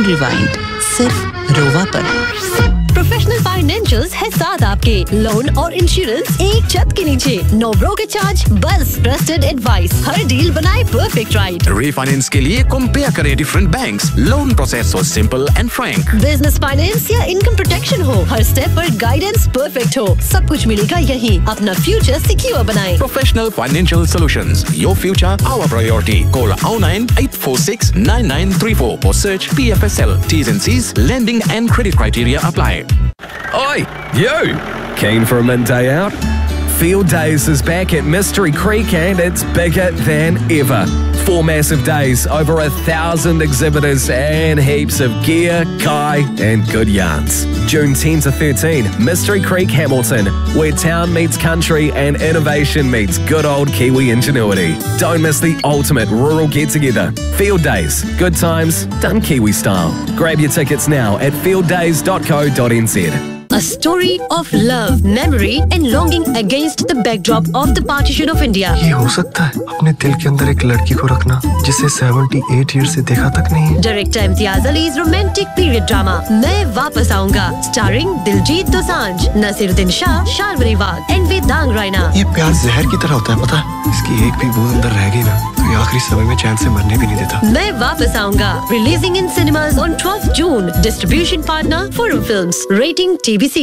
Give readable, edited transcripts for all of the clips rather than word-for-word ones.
Rewind सिर्फ रोवा पर। प्रोफेशनल फाइनेंशियल्स है साथ आपके। लोन और इंश्योरेंस एक छत के नीचे। नो ब्रोकर चार्ज, बस ट्रस्टेड एडवाइस। हर डील बनाए परफेक्ट राइट। रीफाइनेंस के लिए कंपेयर करें डिफरेंट बैंक्स। लोन प्रोसेस हो simple and Frank. Business finance या इनकम प्रोटेक्शन हो, हर स्टेप पर गाइडेंस परफेक्ट हो, सब कुछ मिलेगा यहीं। अपना फ्यूचर सिक्योर बनाएं। Professional Financial Solutions. Your future, our priority. Call 098469934 or search PFSL. T's and C's, lending and credit criteria apply. Oi, you! Keen for a midday out? Field Days is back at Mystery Creek and it's bigger than ever. 4 massive days, over 1,000 exhibitors and heaps of gear, kai and good yarns. June 10 to 13, Mystery Creek, Hamilton, where town meets country and innovation meets good old Kiwi ingenuity. Don't miss the ultimate rural get-together. Field Days, good times, done Kiwi style. Grab your tickets now at fielddays.co.nz. A story of love, memory and longing against the backdrop of the partition of India. ये हो सकता है अपने दिल के अंदर एक लड़की को रखना जिसे 78 years से देखा तक नहीं है। Director Imtiaz अली's romantic period drama मैं वापस आऊंगा, starring Diljit Dosanjh, Naseeruddin Shah, Sharvari Wagh and Vedang Raina. ये प्यार जहर की तरह होता है, पता है? इसकी एक भी बूंद अंदर रह गई ना तो ये आखिरी समय में चैन से मरने भी नहीं देता। मैं वापस आऊंगा, releasing in cinemas on 12th June. Distribution partner Forum Films. Rating TBC.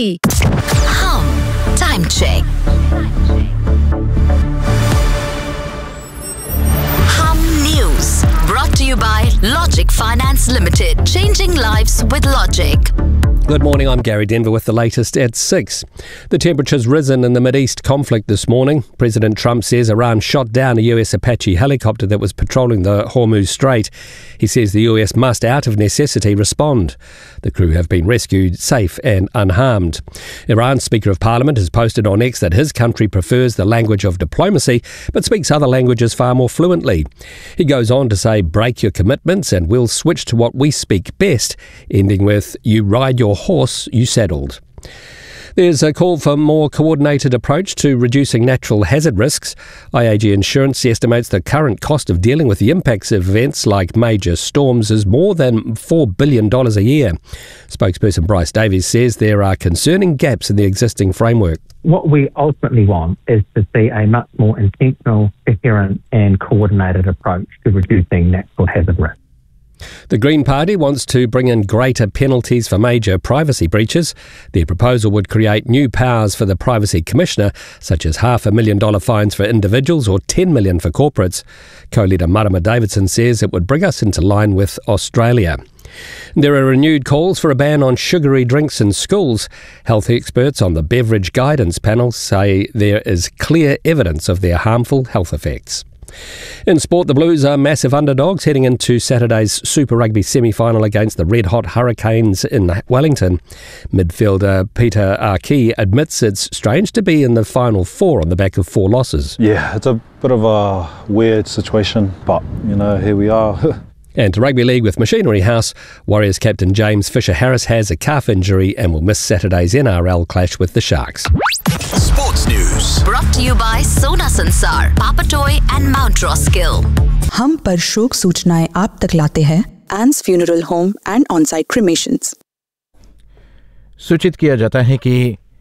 Time check. News brought to you by Logic Finance Limited. Changing lives with Logic. Good morning, I'm Gary Denver with the latest at 6. The temperature's risen in the Mideast conflict this morning. President Trump says Iran shot down a US Apache helicopter that was patrolling the Hormuz Strait. He says the US must, out of necessity, respond. The crew have been rescued safe and unharmed. Iran's Speaker of Parliament has posted on X that his country prefers the language of diplomacy but speaks other languages far more fluently. He goes on to say, break your commitments and we'll switch to what we speak best, ending with, you ride your horse you saddled. There's a call for a more coordinated approach to reducing natural hazard risks. IAG Insurance estimates the current cost of dealing with the impacts of events like major storms is more than $4 billion a year. Spokesperson Bryce Davies says there are concerning gaps in the existing framework. What we ultimately want is to see a much more intentional, coherent and coordinated approach to reducing natural hazard risk. The Green Party wants to bring in greater penalties for major privacy breaches. Their proposal would create new powers for the Privacy Commissioner, such as $500,000 fines for individuals or $10 million for corporates. Co-leader Marama Davidson says it would bring us into line with Australia. There are renewed calls for a ban on sugary drinks in schools. Health experts on the Beverage Guidance Panel say there is clear evidence of their harmful health effects. In sport, the Blues are massive underdogs heading into Saturday's Super Rugby semi-final against the red-hot Hurricanes in Wellington. Midfielder Peter Archie admits it's strange to be in the final four on the back of 4 losses. Yeah, it's a bit of a weird situation, but, here we are. And to Rugby League with Machinery House, Warriors captain James Fisher-Harris has a calf injury and will miss Saturday's NRL clash with the Sharks. Sports News. Brought to you by Sona Sansar, Papatoy and Mount Roskill. हम पर शोक सूचनाएं आप तक लाते हैं एंस funeral home and on-site क्रिमेशंस। सूचित किया जाता है कि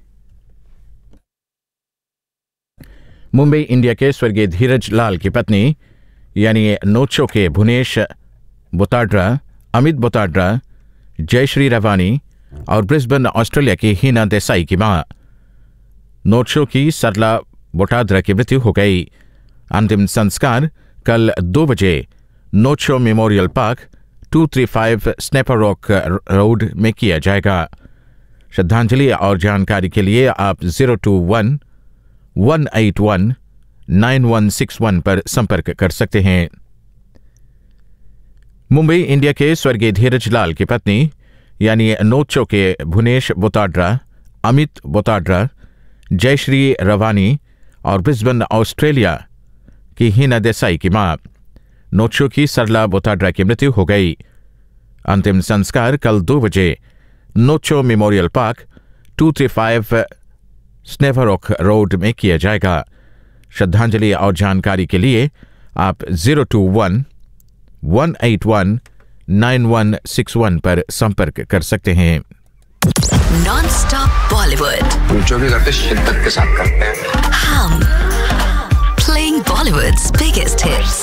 मुंबई इंडिया के स्वर्गीय धीरज लाल की पत्नी यानी नोचो के भुवनेश बोताड्रा, अमित बोताड्रा, जयश्री रवानी और ब्रिस्बेन ऑस्ट्रेलिया की हीना देसाई की मां नोचो की सरला बोटाद्रा की मृत्यु हो गई। अंतिम संस्कार कल 2 बजे नोचो memorial park 235 snapper rock road में किया जाएगा। श्रद्धांजलि और जानकारी के लिए आप 021-181-9161 पर संपर्क कर सकते हैं। मुंबई इंडिया के स्वर्गीय धीरज लाल की पत्नी यानी नोचो के भुवनेश बोताड्रा, अमित बोताड्रा, जयश्री रवानी और ब्रिस्बेन ऑस्ट्रेलिया की हीना देसाई की मां नोचो की सरला बोताड्रा की मृत्यु हो गई। अंतिम संस्कार कल 2 बजे नोचो memorial park 235 snapper rock road में किया जाएगा। श्रद्धांजलि और जानकारी के लिए आप 021-181-9161 9161 पर संपर्क कर सकते हैं। Non-stop Bollywood. जो भी करते शिद्दत के साथ करते हैं। हम playing Bollywood's biggest hits.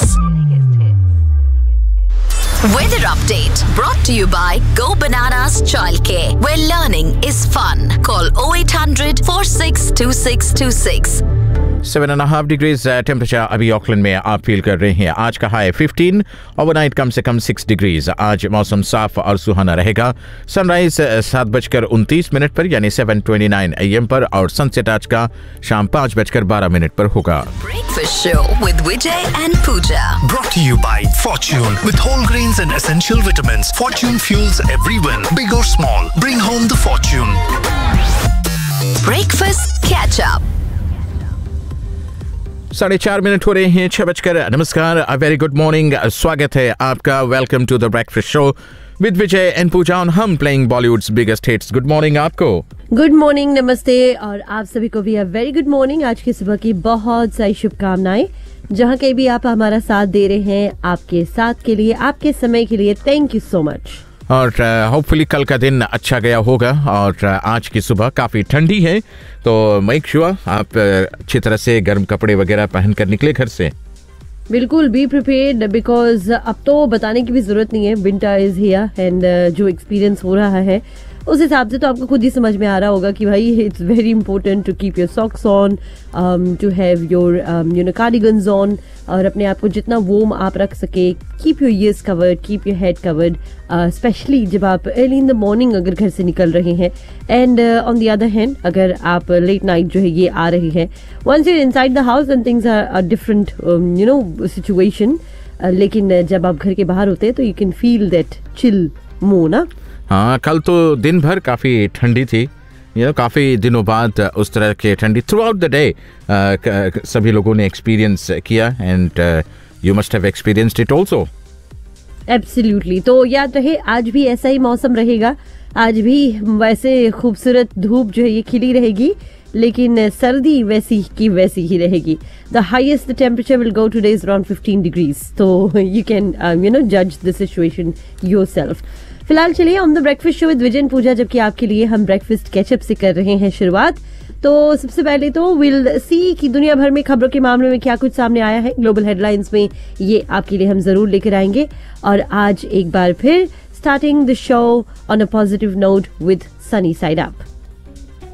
Weather update brought to you by Go Bananas Childcare, where learning is fun. Call 0800 462626. 7.5 degrees temperature अभी ऑकलैंड में आप फील कर रहे हैं। आज का हाई 15, ओवरनाइट कम से कम 6 डिग्रीज। आज मौसम साफ और सुहाना रहेगा। सनराइज 7:29 पर यानी 7:29 AM पर और सनसेट आज का शाम 5:12 पर होगा। Breakfast show with Vijay and Pooja. Brought to you by Fortune. With whole grains and essential vitamins, Fortune fuels every win, big or small. Bring home the fortune. Breakfast catch up. 4:30 हो रहे हैं 6:00। नमस्कार, a very good morning. स्वागत है आपका। Welcome to the breakfast show with Vijay and Puja on हम playing Bollywoods biggest hits. Good morning आपको। Good morning, नमस्ते और आप सभी को भी अ वेरी गुड मॉर्निंग। आज की सुबह की बहुत सारी शुभकामनाएं। जहां कहीं भी आप हमारा साथ दे रहे हैं, आपके साथ के लिए, आपके समय के लिए थैंक यू सो मच। और होपफुली कल का दिन अच्छा गया होगा। और आज की सुबह काफ़ी ठंडी है, तो मेक श्योर आप अच्छी तरह से गर्म कपड़े वगैरह पहन कर निकले घर से। बिल्कुल बी प्रिपेयर्ड, बिकॉज अब तो बताने की भी जरूरत नहीं है। विंटर इज हियर एंड जो एक्सपीरियंस हो रहा है उस हिसाब से तो आपको खुद ही समझ में आ रहा होगा कि भाई it's very important to keep your socks on, to have your cardigans on, और अपने आप को जितना वोम आप रख सके। Keep your ears covered, keep your head covered, specially जब आप अर्ली इन द मॉर्निंग अगर घर से निकल रहे हैं। And on the other hand अगर आप लेट नाइट जो है ये आ रही है, once you inside the house and things are different situation, लेकिन जब आप घर के बाहर होते हैं तो you can feel that chill मोर ना। हाँ, कल तो दिन भर काफ़ी ठंडी थी। काफ़ी दिनों बाद उस तरह के ठंडी थ्रू आउट द डे सभी लोगों ने एक्सपीरियंस किया and you must have experienced it also. Absolutely. तो याद रहे आज भी ऐसा ही मौसम रहेगा। आज भी वैसे खूबसूरत धूप जो है ये खिली रहेगी, लेकिन सर्दी वैसी की वैसी ही रहेगी। The highest temperature will go today is around 15 degrees. तो यू कैन जज द सिचुएशन योरसेल्फ। फिलहाल चलिए on the breakfast show with Vijay and पूजा, जबकि आपके लिए हम ब्रेकफास्ट कैचअप से कर रहे हैं शुरुआत। तो सबसे पहले तो विल सी कि दुनिया भर में खबरों के मामले में क्या कुछ सामने आया है ग्लोबल हेडलाइंस में, ये आपके लिए हम जरूर लेकर आएंगे। और आज एक बार फिर starting the show on a positive note with sunny side up.